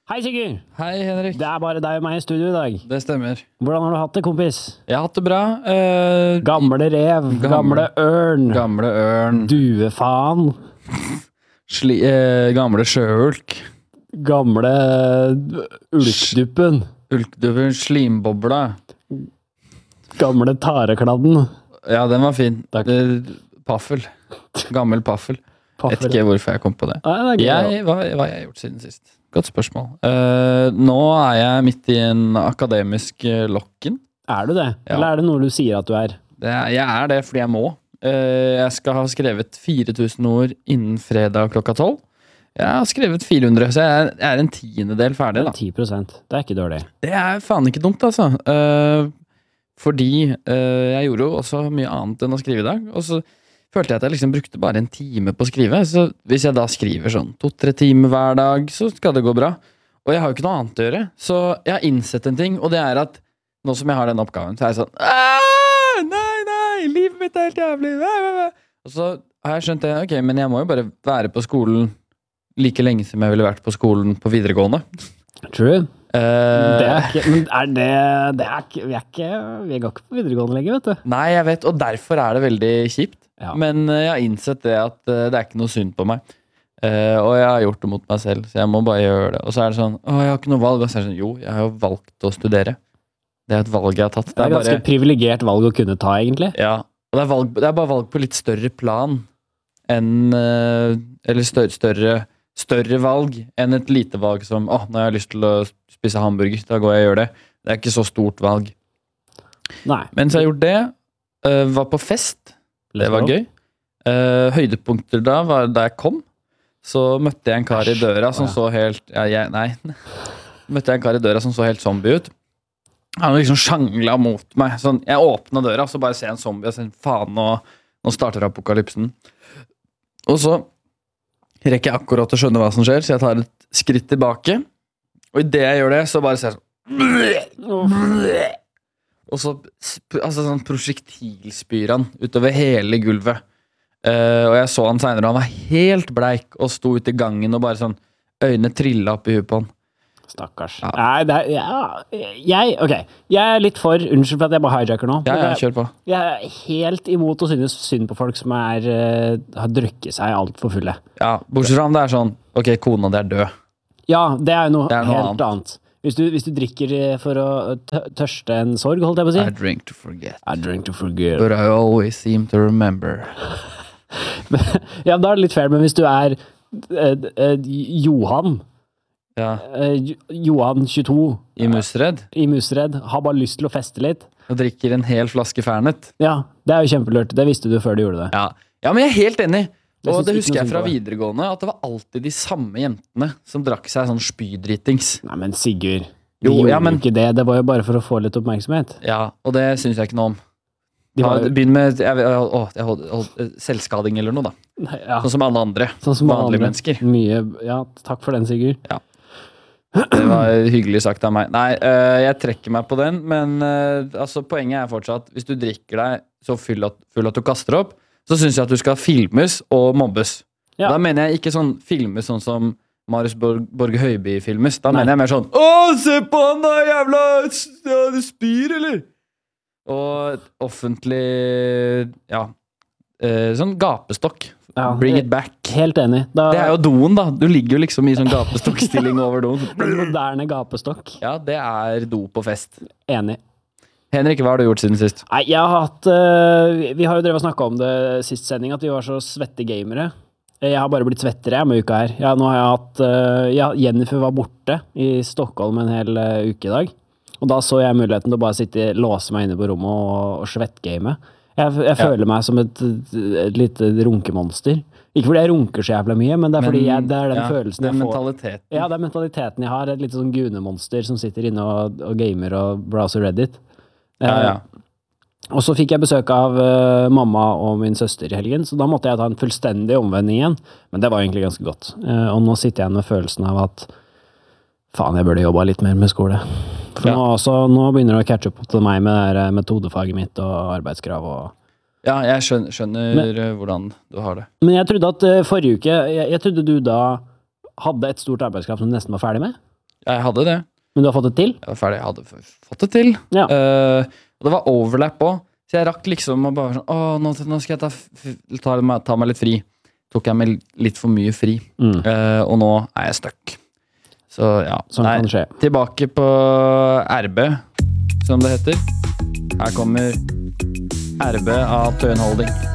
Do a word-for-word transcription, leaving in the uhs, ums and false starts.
Hei Sigurd! Hei Henrik. Det er bare deg og meg i studio i dag. Det stemmer. Hvordan har du hatt det, kompis? Jeg har hatt det bra. Eh, Gamle rev, gamle, Gamle- ørn, gamle ørn, duefaen, sli, eh, gamle sjøulk, gamle ulkduppen, ulkdubben, slimbobla. gamle tarekladden. Ja, den var fin. Takk. Eh, Paffel. Gammel paffel. Jeg vet ikke hvorfor jeg kom på det. Nei, det er gøy, Jeg, hva, hva har jeg gjort siden sist? Godt spørsmål. Eh, nå er jeg midt i en akademisk eh, lokken. da. Er du det? Ja. Eller er det noe du sier at du er? Det er, jeg er det fordi jeg må. Eh, jeg skal ha skrevet fire tusen ord innen fredag klokka tolv. Jeg har skrevet fire hundre, så jeg er, jeg er en tiendedel ferdig, Det da. er ti prosent. Det er ikke dårlig. Det er faen ikke dumt, altså. Eh, fordi eh, jeg gjorde jo også mye annet enn å skrive i dag. Og så følte jeg at jeg liksom brukte bare en time på å skrive. Så hvis jeg da skriver sånn to-tre timer hver dag, så skal det gå bra. Og jeg har jo ikke noe annet å gjøre. Så jeg har innsett en ting, og det er at nå som jeg har den oppgaven, så er jeg sånn «Ah, nei, nei, livet mitt er helt jævlig. Og så har jeg skjønt det, ok, men jeg må jo bare være på skolen like lenge som jeg ville vært på skolen på videregående. True. Eh, Det er ikke, men er det, det er ikke, vi er ikke, vi går ikke på videregående lenger, vet du. Nei, jeg vet, og derfor er det veldig kjipt. Ja. Men eh, jeg har innsett det at eh, det er ikke noe synd på meg. Eh, og jeg har gjort det mot meg selv, så jeg må bare gjøre det. Og så er det sånn, å, jeg har ikke noe valg. Og så er det sånn, jo, jeg har jo valgt å studere. Det er et valg jeg har tatt. Det er et ganske privilegert valg å kunne ta, egentlig. Ja, og det er, valg, det er bare valg på litt større plan enn, eh, eller større, større, større valg enn et lite valg som, å, nå har jeg lyst til å spise hamburger, da går jeg og gjør det. Det er ikke så stort valg. Nei. Men så har jeg gjort det, eh, var på fest. Det var gøy. Uh, høydepunkter da var da jeg kom. Så møtte jeg en kar i døra som så helt ja, jeg, Nei. Møtte jeg en kar i døra som så helt zombie ut. Han liksom sjangla mot meg. Sånn, jeg åpna døra, så bare ser jeg en zombie og sier faen, nå, nå starter apokalypsen. Og så rekker jeg akkurat å skjønne hva som skjer, så jeg tar et skritt tilbake. Og idet jeg gjør det, så bare ser jeg sånn og så altså sånn prosjektilspyr han utover hele gulvet. Uh, og jeg så han senere, og han var helt bleik og sto ute i gangen og bare sånn øynene trilla opp i huet på han. Stakkars. Ja. Nei, det er, ja, jeg, ok, jeg er litt for, unnskyld for at jeg bare hijacker nå. Ja, men ja, jeg, kjør på. jeg er helt imot å synes synd på folk som er, eh, har drukket seg alt for fulle. Ja, bortsett fra om det er sånn, ok, kona di er død. Ja, det er jo noe, Det er noe helt annet. annet. Hvis du, hvis du drikker eh, for å tø- tørste en sorg, holdt jeg på å si. I drink to forget, I drink to forget. but I always seem to remember. Ja, da er det litt fair, men hvis du er eh, eh, Johan, Ja, eh, Johan tjueto, i Musredd, i Musredd, har bare lyst til å feste litt. og drikker en hel flaske Fernet. Ja, det er jo kjempelurt. Det visste du før du gjorde det. Ja, ja men jeg er helt enig. Jeg Og synes det ikke husker noe jeg synd fra på det. videregående, at det var alltid de samme jentene som drakk seg sånn spydritings. Nei, men Sigurd, de Jo, gjorde ja, men- jo ikke det. Det var jo bare for å få litt oppmerksomhet. Ja, og det synes jeg ikke noe om. De Ta, var jo, begynn med jeg, vet- å, jeg holdt, holdt, eh, selvskading eller noe, da. ja, Sånn som alle andre sånn som vanlige andre. mennesker. Mye, ja, takk for den, Sigurd. Det var hyggelig sagt av meg. Nei, øh, jeg trekker meg på den, men øh, altså, poenget er fortsatt hvis du drikker deg så full at, full at du kaster opp, så syns jeg at du skal filmes og mobbes. Ja. Da mener jeg ikke sånn filmes sånn som Marius Borg, Borge Høiby filmes. Da Nei. mener jeg mer sånn Å, se på han da, jævla s- ja, du spyr, eller? Og offentlig Ja. øh, sånn gapestokk. Ja, Bring it back. Helt enig. Da, Det er jo doen, da. Du ligger jo liksom i sånn gapestokksstilling over doen. den moderne gapestokk. Ja, det er do på fest. Enig. Henrik, hva har du gjort siden sist? Nei, jeg har hatt øh, vi- Vi har jo drevet og snakket om det sist sending, at vi var så svette gamere. Jeg har bare blitt svettere jeg med uka her. Ja, nå har jeg hatt øh, ja, Jennifer var borte i Stockholm en hel øh, uke i dag. Og da så jeg muligheten til å bare sitte, låse meg inne på rommet og, og svettgame. Jeg, jeg Ja. føler meg som et, et lite runkemonster. Ikke fordi jeg runker så jævla mye, men det er fordi jeg, det er den ja, følelsen det er jeg får. mentaliteten. Ja, det er mentaliteten jeg har. Et lite sånn gunemonster som sitter inne og, og gamer og browser Reddit. Ja, ja. Og så fikk jeg besøk av eh, mamma og min søster i helgen, så da måtte jeg ta en fullstendig omvending igjen. Men det var egentlig ganske godt. Eh, og nå sitter jeg igjen med følelsen av at faen, jeg burde jobba litt mer med skole. For Ja. nå, også, nå begynner det å catche opp til meg med det her metodefaget mitt og arbeidskrav og Ja, jeg skjønner, skjønner eh, hvordan du har det. Men jeg trodde at eh, forrige uke jeg, jeg trodde du da hadde et stort arbeidskrav som du nesten var ferdig med. Jeg hadde det. Men du har fått det til? Jeg var ferdig, jeg hadde f- fått det til. Ja. Eh, og det var overlap også. Så jeg rakk liksom å bare sånn, åh, nå, nå skal jeg ta, f- ta, meg- ta meg litt fri. Tok jeg meg litt for mye fri. Mm. Eh, og nå er jeg stuck. Så ja, Sånn nei, kan skje. tilbake på R B, som det heter. Her kommer R B av Tøyen Holding.